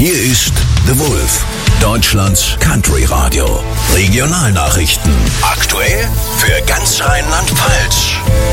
Hier ist The Wolf, Deutschlands Country Radio. Regionalnachrichten. Aktuell für ganz Rheinland-Pfalz.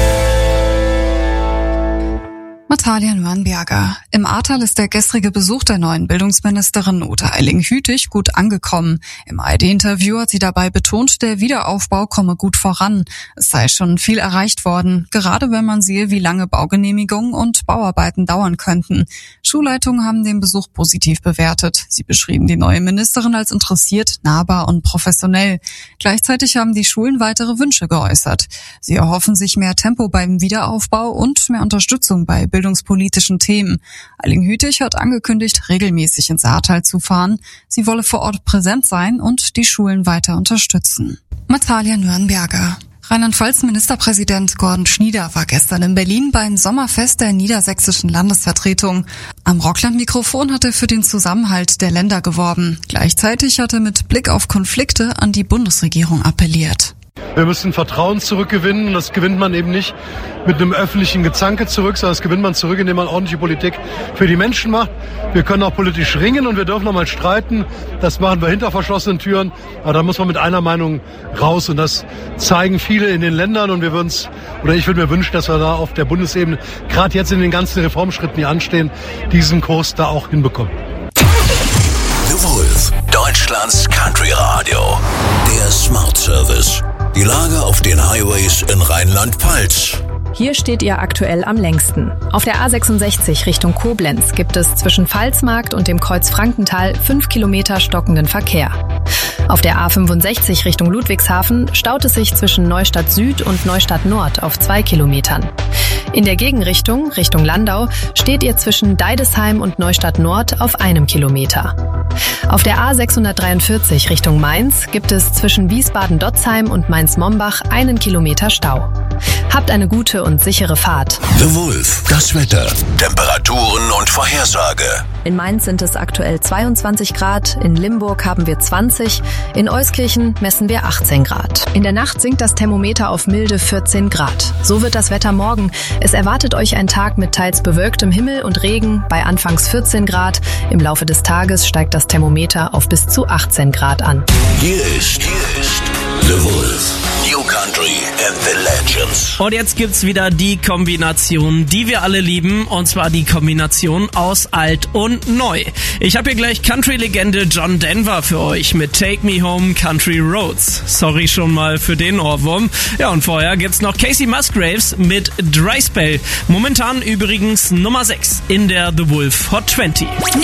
Natalia Nürnberger. Im Ahrtal ist der gestrige Besuch der neuen Bildungsministerin Ute Eiling-Hütig gut angekommen. Im ARD-Interview hat sie dabei betont, der Wiederaufbau komme gut voran. Es sei schon viel erreicht worden, gerade wenn man sehe, wie lange Baugenehmigungen und Bauarbeiten dauern könnten. Schulleitungen haben den Besuch positiv bewertet. Sie beschrieben die neue Ministerin als interessiert, nahbar und professionell. Gleichzeitig haben die Schulen weitere Wünsche geäußert. Sie erhoffen sich mehr Tempo beim Wiederaufbau und mehr Unterstützung bei bildungspolitischen Themen. Eiling-Hütig hat angekündigt, regelmäßig ins Ahrtal zu fahren. Sie wolle vor Ort präsent sein und die Schulen weiter unterstützen. Natalia Nürnberger. Rheinland-Pfalz-Ministerpräsident Gordon Schnieder war gestern in Berlin beim Sommerfest der niedersächsischen Landesvertretung. Am Rockland-Mikrofon hat er für den Zusammenhalt der Länder geworben. Gleichzeitig hat er mit Blick auf Konflikte an die Bundesregierung appelliert. Wir müssen Vertrauen zurückgewinnen. Das gewinnt man eben nicht mit einem öffentlichen Gezanke zurück, sondern das gewinnt man zurück, indem man ordentliche Politik für die Menschen macht. Wir können auch politisch ringen und wir dürfen auch mal streiten. Das machen wir hinter verschlossenen Türen. Aber da muss man mit einer Meinung raus. Und das zeigen viele in den Ländern. Und ich würde mir wünschen, dass wir da auf der Bundesebene, gerade jetzt in den ganzen Reformschritten, die anstehen, diesen Kurs da auch hinbekommen. The Wolf, Deutschlands Country Radio. Der Smart Service. Die Lage auf den Highways in Rheinland-Pfalz. Hier steht ihr aktuell am längsten. Auf der A66 Richtung Koblenz gibt es zwischen Pfalzmarkt und dem Kreuz Frankenthal 5 Kilometer stockenden Verkehr. Auf der A65 Richtung Ludwigshafen staut es sich zwischen Neustadt Süd und Neustadt Nord auf 2 Kilometern. In der Gegenrichtung, Richtung Landau, steht ihr zwischen Deidesheim und Neustadt Nord auf 1 Kilometer. Auf der A643 Richtung Mainz gibt es zwischen Wiesbaden-Dotzheim und Mainz-Mombach 1 Kilometer Stau. Habt eine gute und sichere Fahrt. The Wolf, das Wetter, Temperaturen und Vorhersage. In Mainz sind es aktuell 22 Grad, in Limburg haben wir 20, in Euskirchen messen wir 18 Grad. In der Nacht sinkt das Thermometer auf milde 14 Grad. So wird das Wetter morgen. Es erwartet euch ein Tag mit teils bewölktem Himmel und Regen bei anfangs 14 Grad. Im Laufe des Tages steigt das Thermometer auf bis zu 18 Grad an. Hier ist The Wolf. New Country and the Legends. Und jetzt gibt's wieder die Kombination, die wir alle lieben, und zwar die Kombination aus alt und neu. Ich habe hier gleich Country-Legende John Denver für euch mit Take Me Home Country Roads. Sorry schon mal für den Ohrwurm. Ja, und vorher gibt's noch Casey Musgraves mit Dry Spell. Momentan übrigens Nummer 6 in der The Wolf Hot 20.